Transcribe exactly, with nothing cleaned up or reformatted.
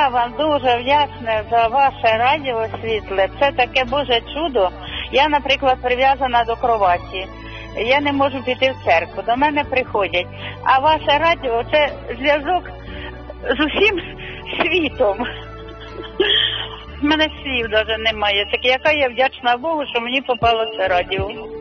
Я вам дуже вдячна за ваше радіо світле. Це таке Боже чудо. Я, наприклад, прив'язана до кроваті. Я не можу піти в церкву. До мене приходять. А ваше радіо – це зв'язок з усім світом. У мене слів навіть немає. Так яка я вдячна Богу, що мені попало це радіо.